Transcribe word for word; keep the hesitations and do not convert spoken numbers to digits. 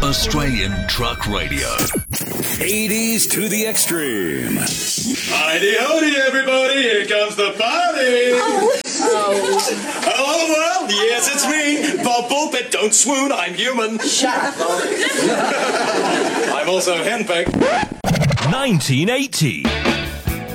Australian Truck Radio. eighties to the extreme. Howdy-howdy, everybody. Here comes the party. Oh. Oh. Hello, world. Yes, it's me. Bob Bullpit. Don't swoon. I'm human. Shut up. I'm also henpecked. nineteen eighty.